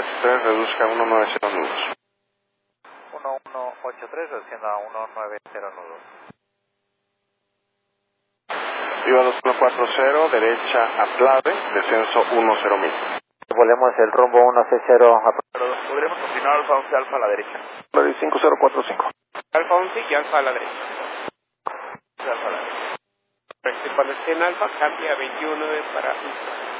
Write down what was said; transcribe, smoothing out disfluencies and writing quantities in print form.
1183, reduzca a 190 nudos. 1183, reduciendo a 190 nudos. Viva 2140, derecha a clave, descenso 10.000. Volvemos el rumbo 160. Podremos continuar Alfa 11 Alfa a la derecha. 5045. Alfa 11 y Alfa a la derecha. Alfa a la derecha. Cuando esté en Alfa, cambia a 21 para